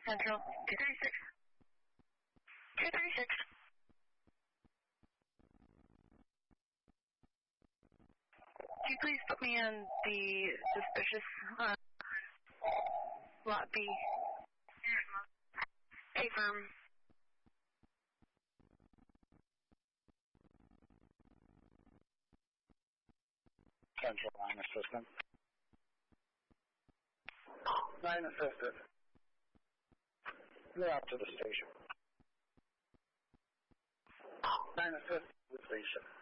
Central 236. 236. Can you please put me on the suspicious lot B? A-firm. Central 9 assistant. 9 assistant. You're out to the station. 9 assistant to the station.